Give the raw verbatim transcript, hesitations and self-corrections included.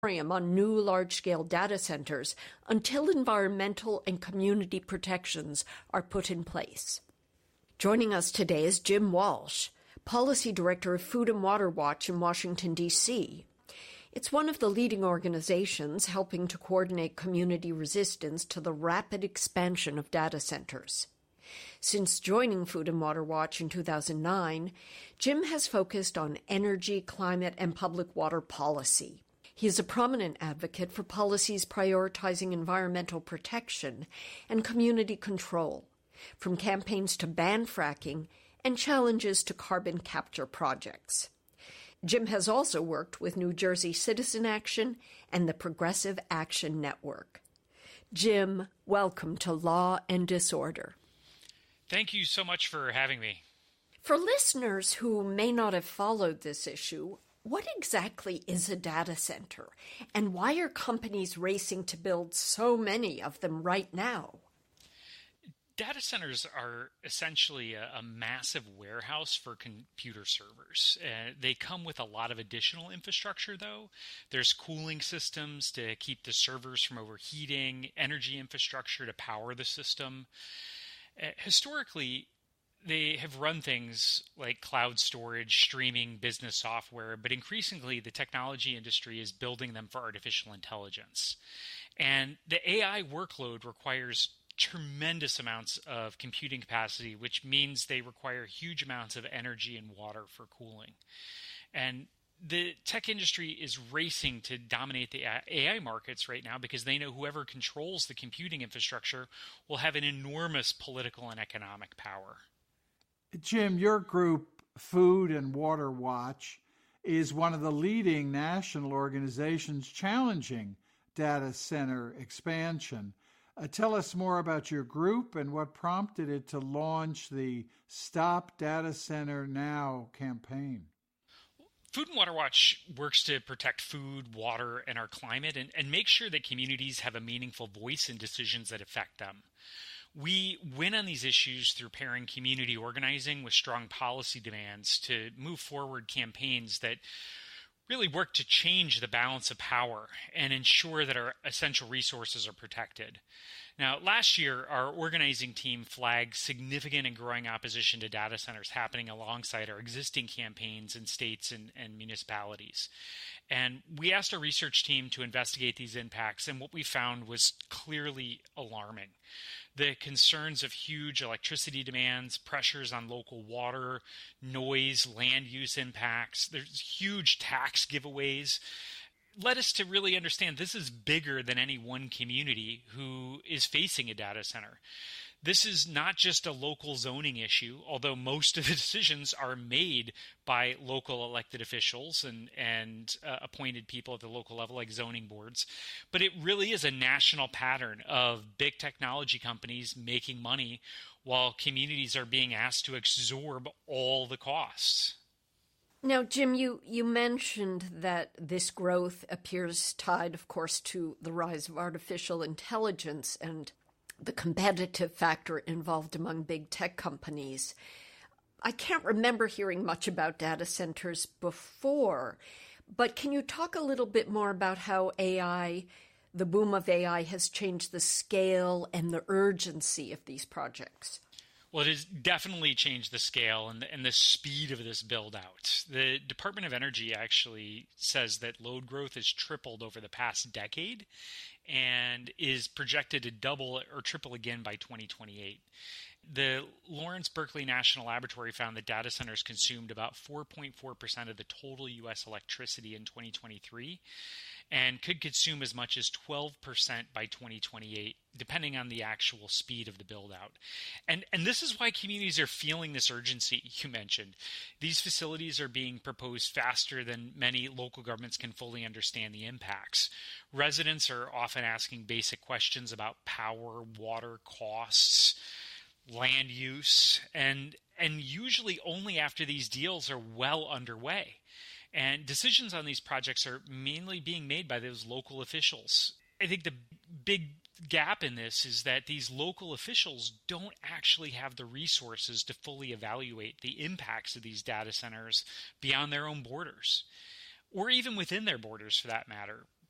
on new large-scale data centers until environmental and community protections are put in place. Joining us today is Jim Walsh, Policy Director of Food and Water Watch in Washington, D C It's one of the leading organizations helping to coordinate community resistance to the rapid expansion of data centers. Since joining Food and Water Watch in two thousand nine, Jim has focused on energy, climate, and public water policy. He is a prominent advocate for policies prioritizing environmental protection and community control, from campaigns to ban fracking and challenges to carbon capture projects. Jim has also worked with New Jersey Citizen Action and the Progressive Action Network. Jim, welcome to Law and Disorder. Thank you so much for having me. For listeners who may not have followed this issue, what exactly is a data center, and why are companies racing to build so many of them right now? Data centers are essentially a, a massive warehouse for computer servers. Uh, they come with a lot of additional infrastructure, though. There's cooling systems to keep the servers from overheating, energy infrastructure to power the system. Uh, historically, they have run things like cloud storage, streaming, business software, but increasingly the technology industry is building them for artificial intelligence. And the A I workload requires tremendous amounts of computing capacity, which means they require huge amounts of energy and water for cooling. And the tech industry is racing to dominate the A I markets right now because they know whoever controls the computing infrastructure will have an enormous political and economic power. Jim, your group, Food and Water Watch, is one of the leading national organizations challenging data center expansion. Uh, tell us more about your group and what prompted it to launch the Stop Data Center Now campaign. Food and Water Watch works to protect food, water, and our climate and, and make sure that communities have a meaningful voice in decisions that affect them. We win on these issues through pairing community organizing with strong policy demands to move forward campaigns that really work to change the balance of power and ensure that our essential resources are protected. Now, last year, our organizing team flagged significant and growing opposition to data centers happening alongside our existing campaigns in states and, and municipalities. And we asked our research team to investigate these impacts, and what we found was clearly alarming. The concerns of huge electricity demands, pressures on local water, noise, land use impacts, there's huge tax giveaways, led us to really understand this is bigger than any one community who is facing a data center. This is not just a local zoning issue, although most of the decisions are made by local elected officials and, and uh, appointed people at the local level, like zoning boards. But it really is a national pattern of big technology companies making money while communities are being asked to absorb all the costs. Now, Jim, you, you mentioned that this growth appears tied, of course, to the rise of artificial intelligence and the competitive factor involved among big tech companies. I can't remember hearing much about data centers before, but can you talk a little bit more about how A I, the boom of A I, has changed the scale and the urgency of these projects? Well, it has definitely changed the scale and the, and the speed of this build out. The Department of Energy actually says that load growth has tripled over the past decade and is projected to double or triple again by twenty twenty-eight. The Lawrence Berkeley National Laboratory found that data centers consumed about four point four percent of the total U S electricity in twenty twenty-three and could consume as much as twelve percent by twenty twenty-eight, depending on the actual speed of the build-out. And, and this is why communities are feeling this urgency you mentioned. These facilities are being proposed faster than many local governments can fully understand the impacts. Residents are often asking basic questions about power, water, costs, land use, and and usually only after these deals are well underway. And decisions on these projects are mainly being made by those local officials. I think the big gap in this is that these local officials don't actually have the resources to fully evaluate the impacts of these data centers beyond their own borders, or even within their borders for that matter.